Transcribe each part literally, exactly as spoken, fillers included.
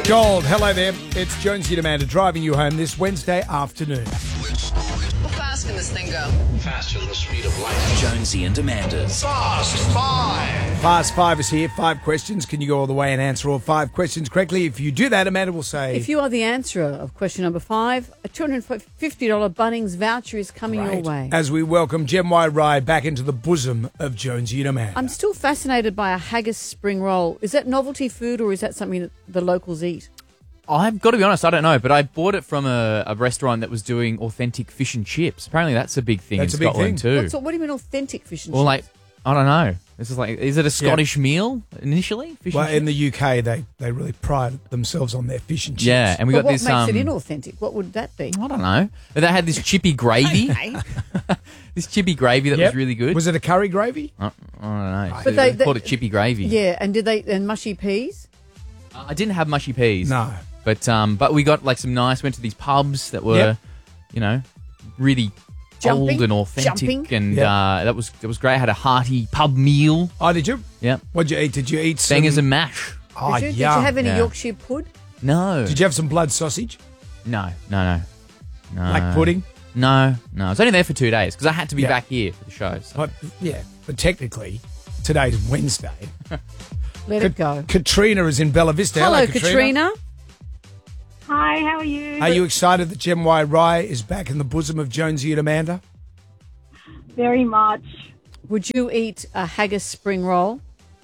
Gold, hello there. It's Jonesy and Amanda driving you home this Wednesday afternoon. How fast can this thing go? Faster than the speed of light. Jonesy and Amanda's Fast Five. Fast Five is here. Five questions. Can you go all the way and answer all five questions correctly? If you do that, Amanda will say... If you are the answerer of question number five, a two hundred fifty dollars Bunnings voucher is coming Right. your way. As we welcome Gem Y Rye back into the bosom of Jonesy and Amanda. I'm still fascinated by a haggis spring roll. Is that novelty food or is that something that the locals eat? I've got to be honest, I don't know, but I bought it from a, a restaurant that was doing authentic fish and chips. Apparently that's a big thing That's in a big Scotland thing. too. What's, what do you mean authentic fish and Well, like, chips? I don't know. This is like, is it a Scottish meal initially? Fish well, and in chips? the U K, they, they really pride themselves on their fish and chips. Yeah, and we But got what this. makes um, it inauthentic? What would that be? I don't know. But they had this chippy gravy. This chippy gravy that Yep. was really good. Was it a curry gravy? I, I don't know. But they- they called it chippy gravy. Yeah, and did they and mushy peas? Uh, I didn't have mushy peas. No. But um, but we got like some nice. Went to these pubs that were, Yep. you know, really Jumping, old and authentic, jumping. and Yep. uh, that was it was great. I had a hearty pub meal. Oh, did you? Yep, What'd you eat? Did you eat some... bangers and mash. Oh, Did you, did you yum. have any Yeah. Yorkshire pud? No, Did you have some blood sausage? no, no, no, no. Black pudding? No, no. I was only there for two days because I had to be Yeah. back here for the show. So. But, yeah, but technically, today's Wednesday. Let it go. Katrina is in Bella Vista. Hello, Katrina. Hi, how are you? Are you excited that Gem Y Rye is back in the bosom of Jonesy and Amanda? Very much. Would you eat a haggis spring roll?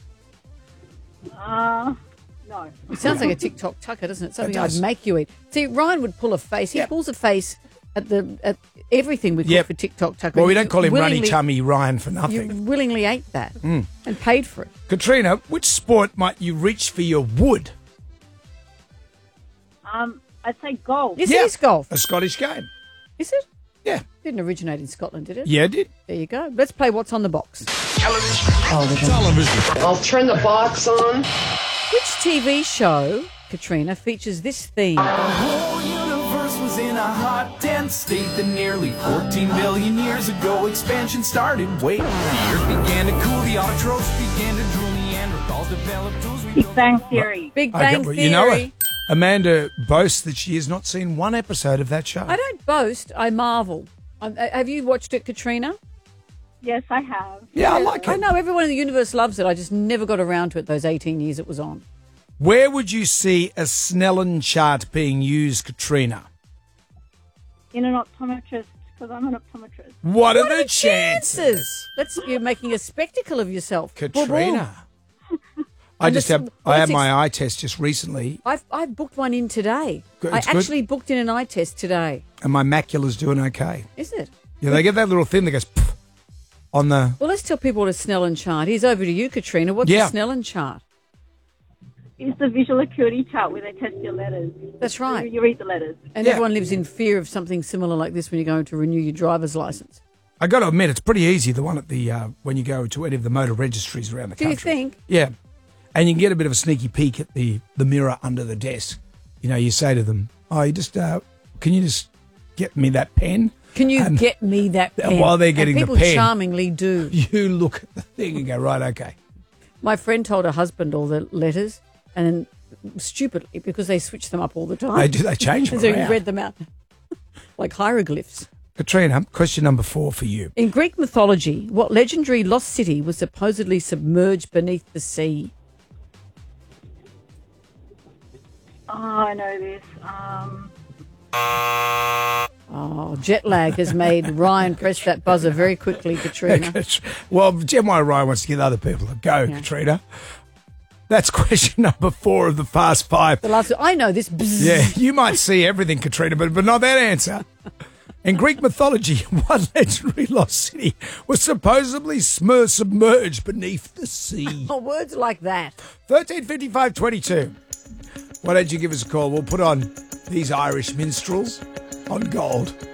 Uh, no. It sounds like a TikTok tucker, doesn't it? Something It I'd does. make you eat. See, Ryan would pull a face. He Yep. pulls a face at the at everything we cook Yep. for TikTok tucker. Well, we You don't call him Runny willingly- Tummy Ryan for You nothing. Mm. willingly ate that and paid for it. Katrina, which sport might you reach for your wood? Um, I'd say golf. Yes, Yeah. it is golf. A Scottish game. Is it? Yeah. Didn't originate in Scotland, did it? Yeah, it did. There you go. Let's play What's on the Box. I'll turn the box on. Which T V show, Katrina, features this theme? The whole universe was in a hot, dense state that nearly fourteen billion years ago expansion started. Wait, the earth began to cool, the autotrophs began to drool, Neanderthals developed tools we Big built. Bang Theory. Big Okay, Bang well, Theory. you know what? Amanda boasts that she has not seen one episode of that show. I don't boast. I marvel. Um, uh, have you watched it, Katrina? Yes, I have. Yeah, I like I it. know everyone in the universe loves it. I just never got around to it those eighteen years it was on. Where would you see a Snellen chart being used, Katrina? In an optometrist, because I'm an optometrist. What, are the chances? Chances. That's you're making a spectacle of yourself, Katrina. I And just the- have I had what's my eye test just recently I've I've booked one in today. Good, I it's good. actually booked in an eye test today. and my macula's doing okay. Is it? Yeah, they get that little thing that goes pff on the... Well, let's tell people what a Snellen chart. Here's over to you, Katrina. What's Yeah. a Snellen chart? It's the visual acuity chart where they test your letters. That's right. You, you read the letters. And Yeah. everyone lives in fear of something similar like this when you're going to renew your driver's license. I got to admit, it's pretty easy, the one at the... Uh, when you go to any of the motor registries around the Do you country. think? Yeah. And you can get a bit of a sneaky peek at the, the mirror under the desk. You know, you say to them, oh, you just... Uh, can you just get me that pen? Can you And- get me that pen? while they're getting and the people pen- charmingly do. You look at the thing and go, right, okay. My friend told her husband all the letters, and then stupidly, because they switch them up all the time. They do, they change them And so he around. read them out like hieroglyphs. Katrina, question number four for you. In Greek mythology, what legendary lost city was supposedly submerged beneath the sea? Oh, I know this. Um, Oh, jet lag has made Ryan press that buzzer very quickly, Katrina. Well, Gem Y Rye wants to get other people to go, Yeah. Katrina. That's question number four of the Fast Five. The last, I know this. Bzzz. Yeah, you might see everything, Katrina, but, but not that answer. In Greek mythology, what legendary lost city was supposedly smer- submerged beneath the sea? Oh, words like that. thirteen fifty-five twenty-two. Why don't you give us a call? We'll put on these Irish minstrels on gold.